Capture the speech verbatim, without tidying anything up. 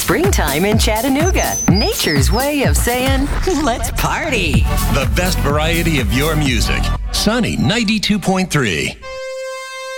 springtime in Chattanooga. Nature's way of saying, let's party. The best variety of your music. Sunny ninety-two point three.